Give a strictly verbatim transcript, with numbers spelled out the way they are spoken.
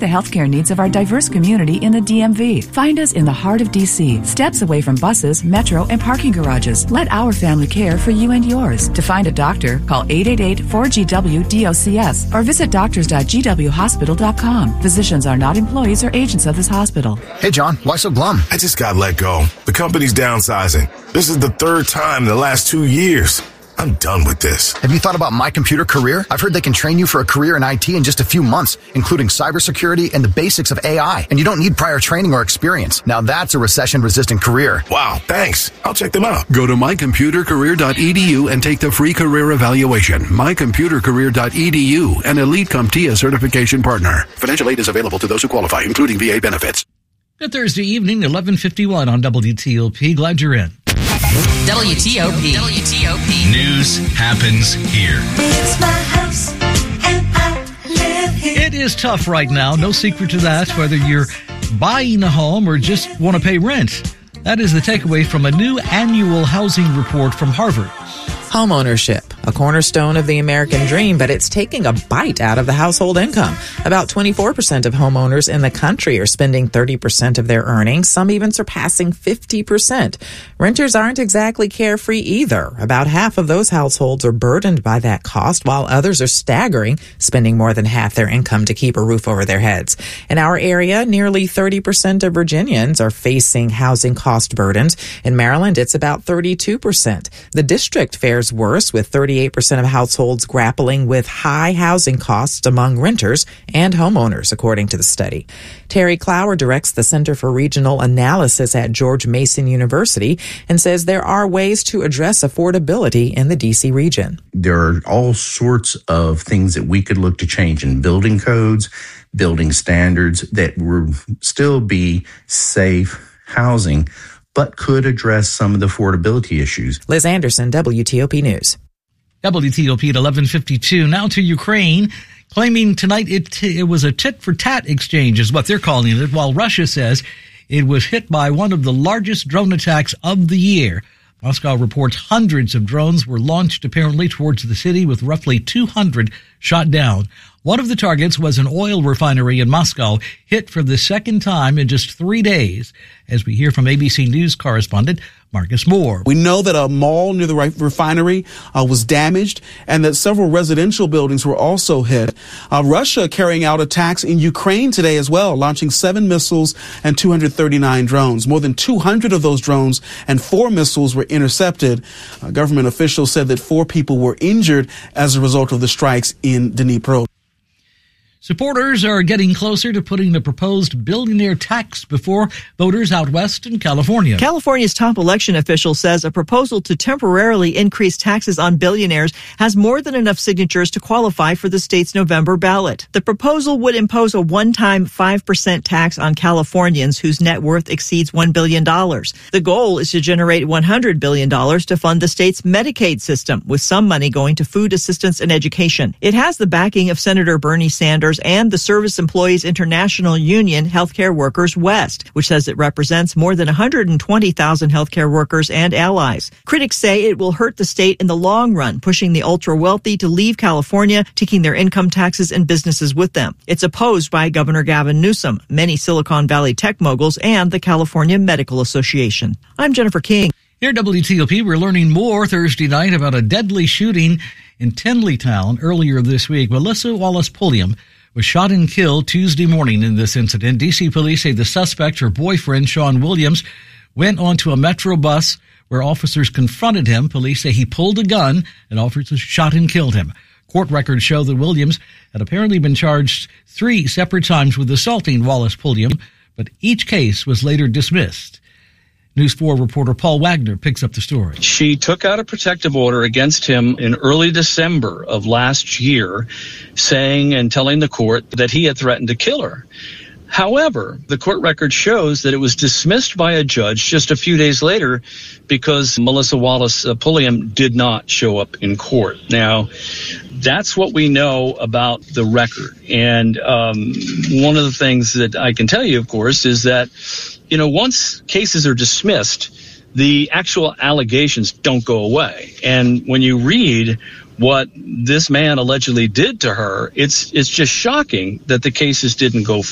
the healthcare needs of our diverse community in the D M V. Find us in the heart of D C, steps away from buses, metro, and parking garages. Let our family care for you and yours. To find a doctor, call eight eight eight, four G W, D O C S or visit doctors dot g w hospital dot com. Physicians are not employees or agents of this hospital. Hey, John, why so glum? I just got let go. The company's downsizing. This is the third time in the last two years. I'm done with this. Have you thought about My Computer Career? I've heard they can train you for a career in I T in just a few months, including cybersecurity and the basics of A I. And you don't need prior training or experience. Now that's a recession-resistant career. Wow, thanks. I'll check them out. Go to my computer career dot e d u and take the free career evaluation. my computer career dot e d u, an Elite CompTIA certification partner. Financial aid is available to those who qualify, including V A benefits. Good Thursday evening, eleven fifty-one on W T O P. Glad you're in. W T O P. W T O P. News happens here. It's my house and I live here. It is tough right now. No secret to that, whether you're buying a home or just want to pay rent. That is the takeaway from a new annual housing report from Harvard. Homeownership, a cornerstone of the American dream, but it's taking a bite out of the household income. About twenty-four percent of homeowners in the country are spending thirty percent of their earnings, some even surpassing fifty percent. Renters aren't exactly carefree either. About half of those households are burdened by that cost, while others are staggering, spending more than half their income to keep a roof over their heads. In our area, nearly thirty percent of Virginians are facing housing cost burdens. In Maryland, it's about thirty-two percent. The district fares worse, with thirty-eight percent of households grappling with high housing costs among renters and homeowners, according to the study. Terry Clower directs the Center for Regional Analysis at George Mason University and says there are ways to address affordability in the D C region. There are all sorts of things that we could look to change in building codes, building standards that would still be safe housing, but could address some of the affordability issues. Liz Anderson, W T O P News. W T O P at eleven fifty-two. Now to Ukraine, claiming tonight it, it was a tit-for-tat exchange is what they're calling it, while Russia says it was hit by one of the largest drone attacks of the year. Moscow reports hundreds of drones were launched apparently towards the city, with roughly two hundred shot down. One of the targets was an oil refinery in Moscow, hit for the second time in just three days, as we hear from A B C News correspondent Marcus Moore. We know that a mall near the refinery uh, was damaged and that several residential buildings were also hit. Uh, Russia carrying out attacks in Ukraine today as well, launching seven missiles and two hundred thirty-nine drones. More than two hundred of those drones and four missiles were intercepted. Uh, government officials said that four people were injured as a result of the strikes in Dnipro. Supporters are getting closer to putting the proposed billionaire tax before voters out west in California. California's top election official says a proposal to temporarily increase taxes on billionaires has more than enough signatures to qualify for the state's November ballot. The proposal would impose a one-time five percent tax on Californians whose net worth exceeds one billion dollars. The goal is to generate one hundred billion dollars to fund the state's Medicaid system, with some money going to food assistance and education. It has the backing of Senator Bernie Sanders and the Service Employees International Union Healthcare Workers West, which says it represents more than one hundred twenty thousand healthcare workers and allies. Critics say it will hurt the state in the long run, pushing the ultra-wealthy to leave California, taking their income taxes and businesses with them. It's opposed by Governor Gavin Newsom, many Silicon Valley tech moguls, and the California Medical Association. I'm Jennifer King. Here at W T O P, we're learning more Thursday night about a deadly shooting in Tenleytown earlier this week. Melissa Wallace-Pulliam was shot and killed Tuesday morning in this incident. D C police say the suspect, her boyfriend, Sean Williams, went onto a Metro bus where officers confronted him. Police say he pulled a gun and officers shot and killed him. Court records show that Williams had apparently been charged three separate times with assaulting Wallace-Pulliam, but each case was later dismissed. News four reporter Paul Wagner picks up the story. She took out a protective order against him in early December of last year, saying and telling the court that he had threatened to kill her. However, the court record shows that it was dismissed by a judge just a few days later because Melissa Wallace-Pulliam did not show up in court. Now, that's what we know about the record. And um, one of the things that I can tell you, of course, is that, you know, once cases are dismissed, the actual allegations don't go away. And when you read what this man allegedly did to her, it's it's just shocking that the cases didn't go